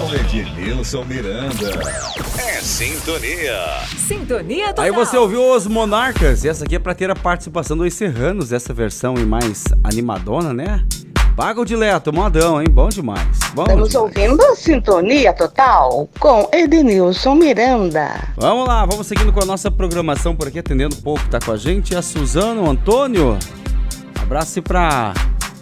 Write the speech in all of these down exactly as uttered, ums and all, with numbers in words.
Ednilson Miranda. É Sintonia. Sintonia total. Aí você ouviu os Monarcas, e essa aqui é pra ter a participação dos Serranos, essa versão e mais animadona, né? Paga o dileto, modão, hein? Bom demais. Bom Estamos demais. ouvindo a Sintonia Total com Ednilson Miranda. Vamos lá, vamos seguindo com a nossa programação por aqui, atendendo um pouco, tá com a gente a Suzana, o Antônio. Abraço pra...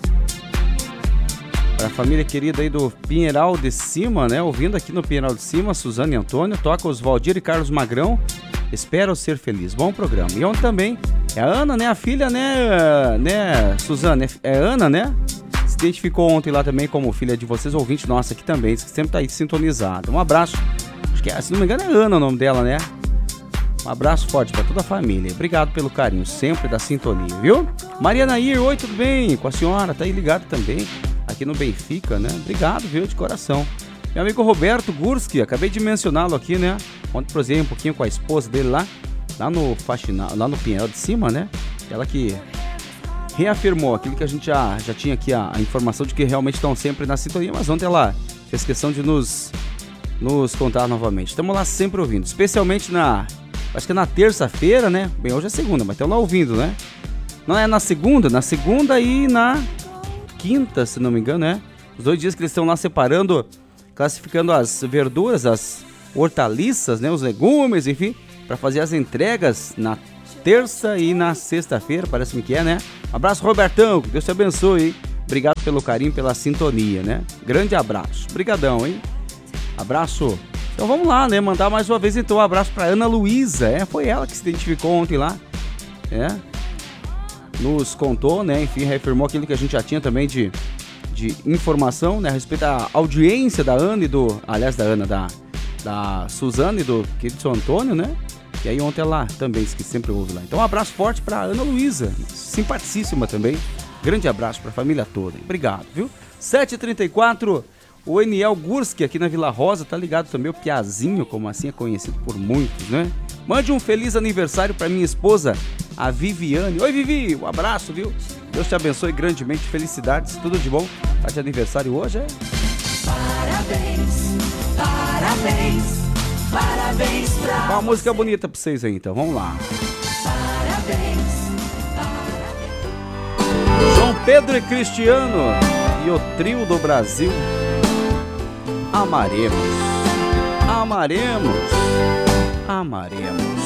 Pra família querida aí do Pinheiral de Cima, né? Ouvindo aqui no Pinheiral de Cima, Suzana e Antônio. Toca os Valdir e Carlos Magrão. Espero ser feliz. Bom programa. E ontem também é a Ana, né? A filha, né? Né, Suzana? É Ana, né? Se identificou ontem lá também como filha de vocês, ouvinte nossa aqui também, que sempre tá aí sintonizada. Um abraço. Acho que, se não me engano, é Ana o nome dela, né? Um abraço forte pra toda a família. Obrigado pelo carinho, sempre da sintonia, viu? Maria Nair, oi, tudo bem? Com a senhora, tá aí ligado também. Aqui no Benfica, né? Obrigado, viu? De coração. Meu amigo Roberto Gurski, acabei de mencioná-lo aqui, né? Ontem prosei um pouquinho com a esposa dele lá, lá no Faxinal, lá no Pinheiral de Cima, né? Ela que reafirmou aquilo que a gente já, já tinha aqui, a, a informação de que realmente estão sempre na sintonia, mas ontem ela fez questão de nos, nos contar novamente. Estamos lá sempre ouvindo, especialmente na, acho que é na terça-feira, né? Bem, hoje é segunda, mas estamos lá ouvindo, né? Não é na segunda? Na segunda e na quinta, se não me engano, né? Os dois dias que eles estão lá separando, classificando as verduras, as hortaliças, né? Os legumes, enfim, para fazer as entregas na terça e na sexta-feira, parece-me que é, né? Abraço, Robertão, que Deus te abençoe, hein? Obrigado pelo carinho, pela sintonia, né? Grande abraço, brigadão, hein? Abraço. Então vamos lá, né? Mandar mais uma vez, então, um abraço para Ana Luísa, é? Foi ela que se identificou ontem lá, é? Nos contou, né? Enfim, reafirmou aquilo que a gente já tinha também de, de informação, né? A respeito da audiência da Ana e do... Aliás, da Ana, da, da Suzana e do querido seu Antônio, né? E aí ontem ela também, que sempre ouve lá. Então um abraço forte pra Ana Luísa, simpaticíssima também. Grande abraço pra família toda, hein? Obrigado, viu? sete e trinta e quatro, o Eniel Gurski aqui na Vila Rosa, tá ligado também, o Piazinho, como assim é conhecido por muitos, né? Mande um feliz aniversário pra minha esposa, a Viviane. Oi, Vivi, um abraço, viu? Deus te abençoe grandemente, felicidades, tudo de bom. Tá de aniversário hoje, é? Parabéns, parabéns, parabéns pra Uma música bonita pra vocês aí, então, vamos lá. Parabéns, parabéns. João Pedro e Cristiano e o trio do Brasil. Amaremos, amaremos, amaremos.